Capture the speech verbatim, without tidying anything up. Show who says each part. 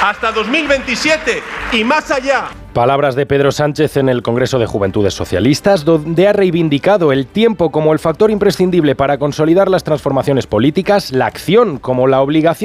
Speaker 1: hasta dos mil veintisiete y más allá.
Speaker 2: Palabras de Pedro Sánchez en el Congreso de Juventudes Socialistas, donde ha reivindicado el tiempo como el factor imprescindible para consolidar las transformaciones políticas, la acción como la obligación